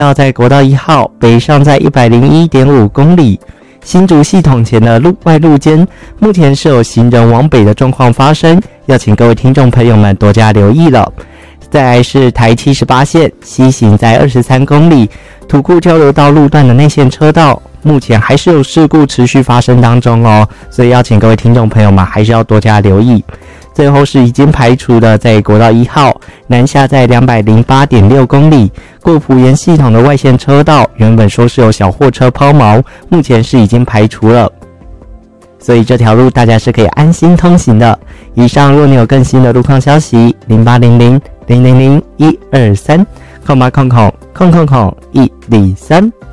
要在国道1号北上在 101.5 公里，新竹系统前的外路间目前是有行人往北的状况发生，要请各位听众朋友们多加留意了。再来是台78线西行在23公里，土库交流道路段的内线车道目前还是有事故持续发生当中哦，所以要请各位听众朋友们还是要多加留意。最后是已经排除的在国道1号南下在 208.6 公里，过埔盐系统的外线车道原本说是有小货车抛锚，目前是已经排除了，所以这条路大家是可以安心通行的。以上若你有更新的路况消息，0800-000-123，0800-123。